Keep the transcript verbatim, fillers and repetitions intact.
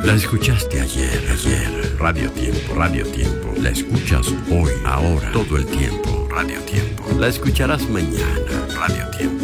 La escuchaste ayer, ayer. Radio Tiempo, Radio Tiempo. La escuchas hoy, ahora, todo el tiempo. Radio Tiempo. La escucharás mañana. Radio Tiempo.